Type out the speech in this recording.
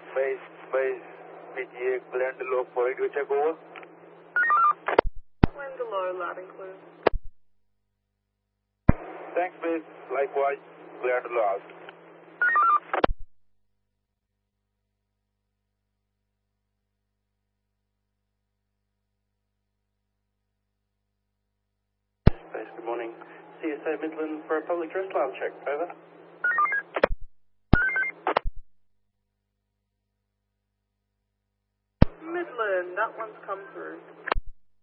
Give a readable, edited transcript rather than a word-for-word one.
Base, PGA, Glendalough, point, we check over. Glendalough, loud and clear. Thanks, base. Likewise, Glendalough out. Base, good morning. CSA Midland for a public address alarm check, over. Midland, that one's come through.